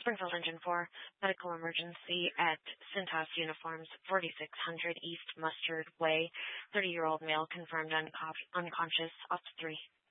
Springfield Engine 4, medical emergency at Cintas Uniforms, 4600 East Mustard Way. 30-year-old male confirmed unconscious. Ops 3.